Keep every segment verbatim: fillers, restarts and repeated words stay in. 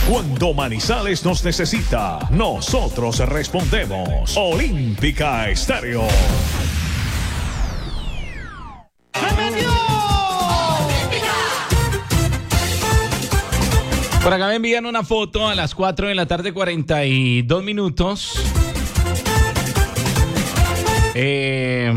Cuando Manizales nos necesita, nosotros respondemos. Olímpica Estéreo. Por acá me envían una foto a las cuatro de la tarde, cuarenta y dos minutos. Eh,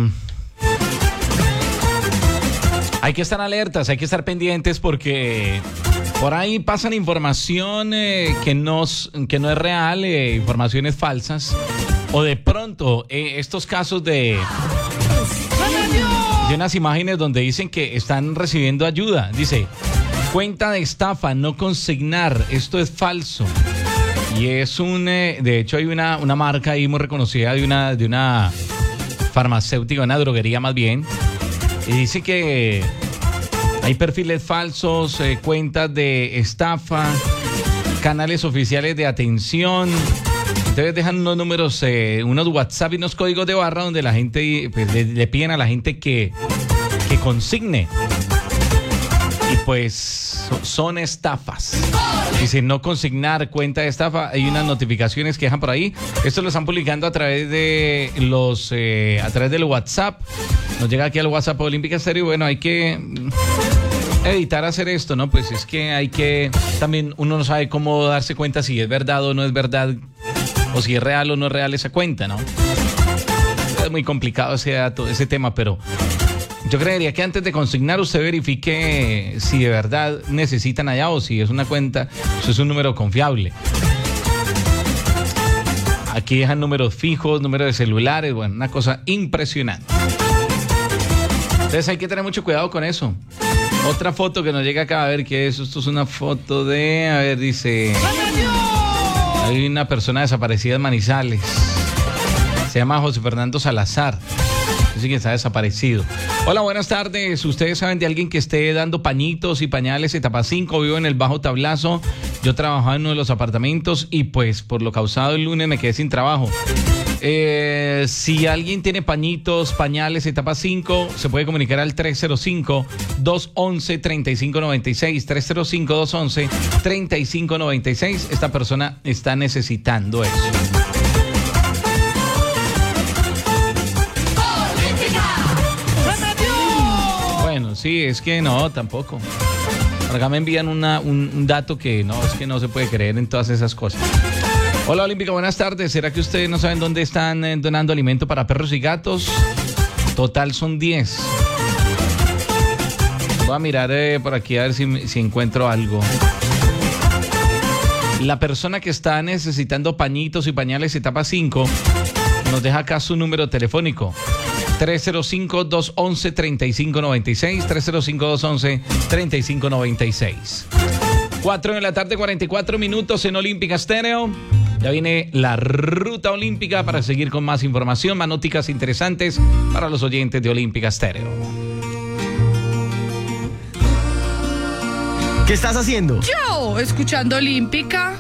hay que estar alertas, hay que estar pendientes porque por ahí pasan información eh, que, no, que no es real, eh, informaciones falsas. O de pronto, eh, estos casos de, de unas imágenes donde dicen que están recibiendo ayuda. Dice, cuenta de estafa, no consignar, esto es falso. Y es un, eh, de hecho hay una, una marca ahí muy reconocida de una, de una farmacéutica, una droguería más bien. Y dice que hay perfiles falsos, eh, cuentas de estafa, canales oficiales de atención. Entonces dejan unos números, eh, unos WhatsApp y unos códigos de barra donde la gente, pues, le, le piden a la gente que, que consigne. Y pues son estafas. Dice no consignar, cuenta de estafa. Hay unas notificaciones que dejan por ahí. Esto lo están publicando a través de los, eh, a través del WhatsApp. Nos llega aquí al WhatsApp Olímpica Estéreo. Bueno, hay que evitar hacer esto, ¿no? Pues es que hay que, también uno no sabe cómo darse cuenta si es verdad o no es verdad, o si es real o no es real esa cuenta, ¿no? Es muy complicado ese dato, ese tema, pero yo creería que antes de consignar usted verifique si de verdad necesitan allá o si es una cuenta, si es un número confiable. Aquí dejan números fijos, números de celulares, bueno, una cosa impresionante. Entonces hay que tener mucho cuidado con eso. Otra foto que nos llega acá, a ver qué es. Esto es una foto de, a ver, dice, hay una persona desaparecida en Manizales. Se llama José Fernando Salazar. Dice que está desaparecido. Hola, buenas tardes. ¿Ustedes saben de alguien que esté dando pañitos y pañales etapa cinco? Vivo en el Bajo Tablazo. Yo trabajaba en uno de los apartamentos y pues por lo causado el lunes me quedé sin trabajo. Eh, si alguien tiene pañitos, pañales etapa cinco, se puede comunicar al tres cero cinco, dos once, treinta y cinco noventa y seis. tres cero cinco, dos once, treinta y cinco noventa y seis. Esta persona está necesitando eso. Bueno, sí, es que no, tampoco. Por acá me envían una, un, un dato que no, es que no se puede creer en todas esas cosas. Hola Olímpica, buenas tardes. ¿Será que ustedes no saben dónde están eh, donando alimento para perros y gatos? Total son diez. Voy a mirar eh, por aquí a ver si, si encuentro algo. La persona que está necesitando pañitos y pañales etapa cinco nos deja acá su número telefónico. tres cero cinco, dos once, treinta y cinco noventa y seis. tres cero cinco, dos once, treinta y cinco noventa y seis. cuatro de la tarde, cuarenta y cuatro minutos en Olímpica Estéreo. Ya viene la ruta olímpica para seguir con más información, más noticias interesantes para los oyentes de Olímpica Estéreo. ¿Qué estás haciendo? Yo, escuchando Olímpica.